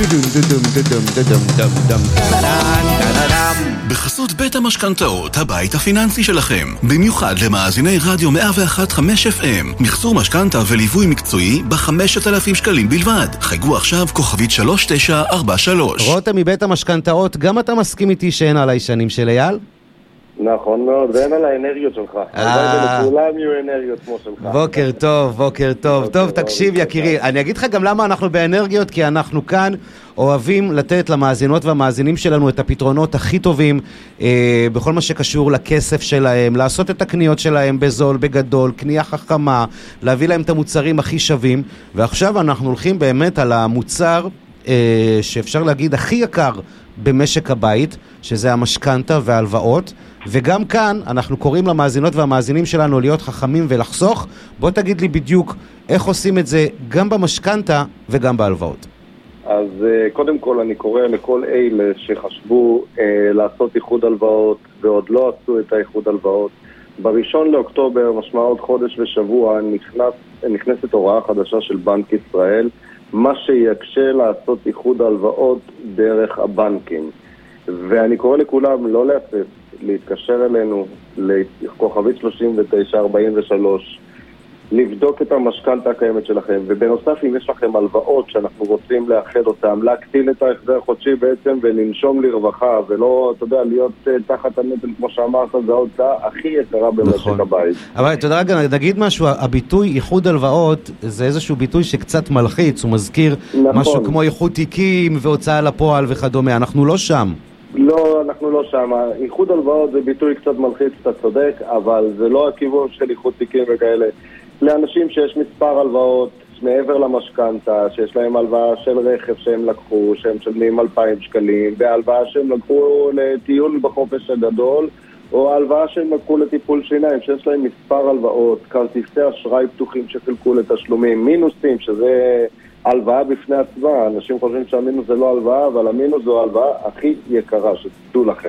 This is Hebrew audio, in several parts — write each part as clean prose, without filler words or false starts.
בחסות בית המשכנתאות, הבית הפיננסי שלכם. במיוחד למאזיני רדיו 101.5 FM. מחזור משכנתה וליווי מקצועי ב5,000 שקלים בלבד. חייגו עכשיו כוכבית 3943. רותם מבית המשכנתאות, גם אתה מסכים איתי שאין על הישנים של אייל? נכון מאוד, ואין על האנרגיות שלך. כולם יהיו אנרגיות כמו שלך. בוקר טוב, בוקר טוב. טוב, תקשיב יקירי, אני אגיד לך גם למה אנחנו באנרגיות, כי אנחנו כאן אוהבים לתת למאזינות והמאזינים שלנו את הפתרונות הכי טובים בכל מה שקשור לכסף שלהם, לעשות את הקניות שלהם בזול, בגדול, קנייה חכמה, להביא להם את המוצרים הכי שווים, ועכשיו אנחנו הולכים באמת על המוצר שאפשר להגיד הכי יקר במשק הבית, שזה המשכנתה וההלוואות, וגם כאן אנחנו קוראים למאזינות והמאזינים שלנו להיות חכמים ולחסוך. בוא תגיד לי בדיוק איך עושים את זה גם במשכנתה וגם בהלוואות. אז קודם כל אני קורא לכל אלה שחשבו לעשות איחוד הלוואות ועוד לא עשו את האיחוד הלוואות. בראשון לאוקטובר, משמע עוד חודש ושבוע, נכנסת הוראה חדשה של בנק ישראל, מה שיקשה לעשות איחוד הלוואות דרך הבנקים. ואני קורא לכולם לא להפס, להתקשר אלינו לכוכבית 3943, לבדוק את המשכנתה הקיימת שלכם, ובנוסף אם יש לכם הלוואות שאנחנו רוצים לאחד אותם, להקטין את ההחזר החודשי בעצם ולנשום לרווחה, ולא, אתה יודע, להיות תחת הנטל כמו שאמרת, זה ההוצאה הכי יקרה במשק הבית. אבל אתה יודע רגע, נגיד משהו, הביטוי איחוד הלוואות זה איזשהו ביטוי שקצת מלחיץ, הוא מזכיר משהו כמו איחוד תיקים והוצאה לפועל וכדומה, אנחנו לא שם. לא, אנחנו לא שם. איחוד הלוואות זה ביטוי קצת מלחיץ, אתה צודק, אבל זה לא הכיוון של איחוד תיקים וכאלה. לאנשים שיש מספר הלוואות מעבר למשכנתה, שיש להם הלוואה של רכב שהם לקחו, שהם משלמים 2,000 שקלים, והלוואה שהם לקחו לטיול בחופש הגדול, או הלוואה שהם לקחו לטיפול שיניים, שיש להם מספר הלוואות, כרטיסי אשראי פתוחים שחילקו לתשלומים, מינוסים, שזה הלוואה בפני עצמה. אנשים חושבים שהמינוס זה לא הלוואה, אבל המינוס זו ההלוואה הכי יקרה, שתדעו לכם.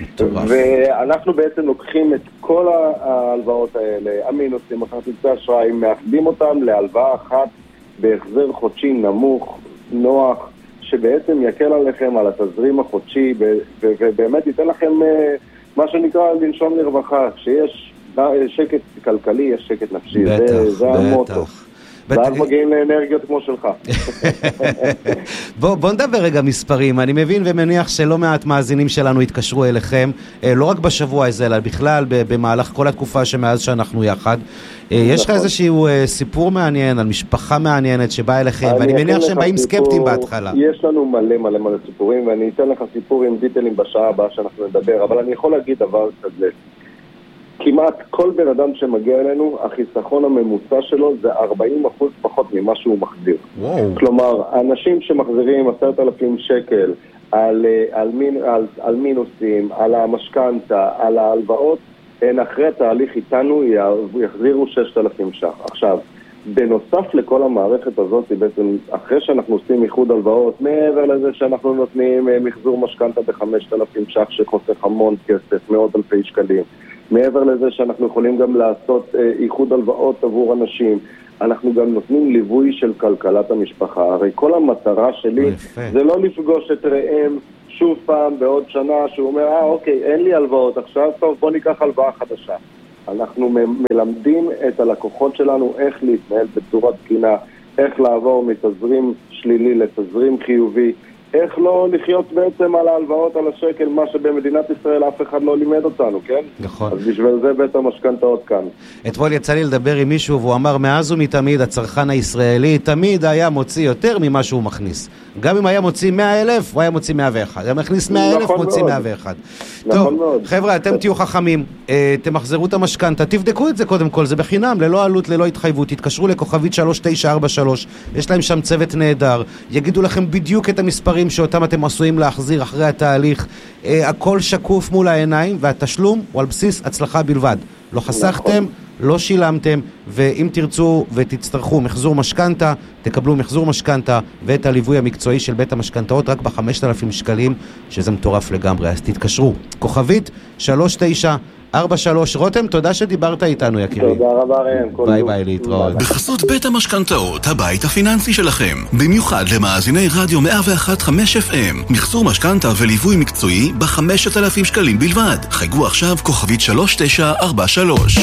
ואנחנו בעצם לוקחים את כל ההלוואות האלה, המינוסים, הכרטיסי אשראי, מאחדים אותם להלוואה אחת בהחזר חודשי נמוך, נוח, שבעצם יקל עליכם על התזרים החודשי, ובאמת ייתן לכם מה שנקרא לנשום לרווחה. כשיש שקט כלכלי, יש שקט נפשי. זה המוטו. ואז מגיעים לאנרגיות כמו שלך. בוא נדבר רגע מספרים. אני מבין ומניח שלא מעט מאזינים שלנו התקשרו אליכם, לא רק בשבוע הזה, אלא בכלל במהלך כל התקופה שמאז שאנחנו יחד. יש לך איזשהו סיפור מעניין על משפחה מעניינת שבאה אליכם, ואני מניח שהם באים סקפטיים בהתחלה. יש לנו מלא סיפורים, ואני אתן לך סיפור עם דיטלים בשעה הבאה שאנחנו נדבר, אבל אני יכול להגיד דבר כזה. כמעט כל בן אדם שמגיע אלינו, החיסכון הממוצע שלו זה 40% פחות ממה שהוא מחזיר. כלומר, אנשים שמחזירים 10,000 שקל על מינוסים, על המשכנתה, על ההלוואות, הן אחרי תהליך איתנו יחזירו 6,000 ש"ח. עכשיו, בנוסף לכל המערכת הזאת, בעצם אחרי שאנחנו עושים איחוד הלוואות, מעבר לזה שאנחנו נותנים מחזור משכנתה ב5,000 ש"ח שחוסך המון כסף, מאות אלפי שקלים, מעבר לזה שאנחנו יכולים גם לעשות איחוד הלוואות עבור אנשים, אנחנו גם נותנים ליווי של כלכלת המשפחה. הרי כל המטרה שלי זה לא לפגוש את ראם שוב פעם בעוד שנה שהוא אומר, אוקיי, אין לי הלוואות עכשיו, טוב, בוא ניקח הלוואה חדשה. אנחנו מלמדים את הלקוחות שלנו איך להתנהל בצורה תקינה, איך לעבור מתזרים שלילי לתזרים חיובי, איך לא לחיות בעצם על ההלוואות על השקל, מה שבמדינת ישראל אף אחד לא לימד אותנו, כן? נכון. אז בשביל זה בית המשכנתאות כאן. אתמול יצא לי לדבר עם מישהו והוא אמר, מאז ומתמיד הצרכן הישראלי תמיד היה מוציא יותר ממה שהוא מכניס. גם אם היה מוציא 100,000, הוא היה מוציא 101. היה מכניס 100,000, מוציא 101. טוב, חבר'ה, אתם תהיו חכמים, תמחזרו את המשכנתה, תבדקו את זה קודם כל, זה בחינם, ללא עלות, ללא התחייבות, תתקשרו לכוכבית 3943, יש להם שם צוות נהדר, יגידו לכם בדיוק את המספרים שאותם אתם עשויים להחזיר אחרי התהליך, הכל שקוף מול העיניים, והתשלום הוא על בסיס הצלחה בלבד. לא חסכתם, לא שילמתם, ואם תרצו ותצטרכו מחזור משכנתה, תקבלו מחזור משכנתה ואת הליווי המקצועי של בית המשכנתאות רק ב5,000 שקלים, שזה מטורף לגמרי. אז תתקשרו. כוכבית 3943 43. רותם, תודה שדיברת איתנו, יקירי. תודה רבה, ראם. ביי ביי, להתראות. בחסות בית המשכנתאות, הבית הפיננסי שלכם. במיוחד למאזיני רדיו 101.5 FM. מחסור משכנתה וליווי מקצועי ב5,000 שקלים בלבד. חייגו עכשיו כוכבית 3943.